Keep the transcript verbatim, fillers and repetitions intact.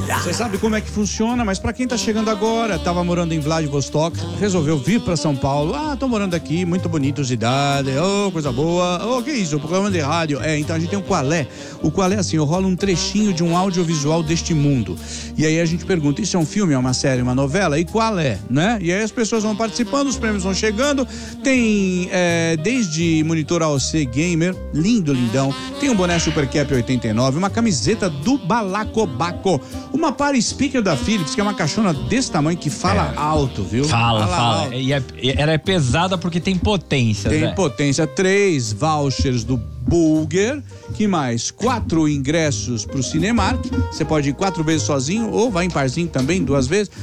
Você sabe como é que funciona, mas pra quem tá chegando agora, tava morando em Vladivostok, resolveu vir pra São Paulo. Ah, tô morando aqui, muito bonito, cidade, oh, coisa boa. Oh, que isso, programa de rádio. É, então a gente tem o Qual é. O Qual é assim, rola um trechinho de um audiovisual deste mundo. E aí a gente pergunta, isso é um filme, é uma série, uma novela? E qual é, né? E aí as pessoas vão participando, os prêmios vão chegando. Tem é, desde monitor A O C Gamer, lindo, lindão. Tem um boné Super Cap oitenta e nove, uma camiseta do Balacobaco, uma para speaker da Philips, que é uma caixona desse tamanho que fala é. alto, viu? Fala, fala. fala. Alto. E é, ela é pesada porque tem potência, Tem Zé. potência. Três vouchers do Bulger. Que mais? Quatro ingressos pro Cinemark. Você pode ir quatro vezes sozinho ou vai em parzinho também, duas vezes.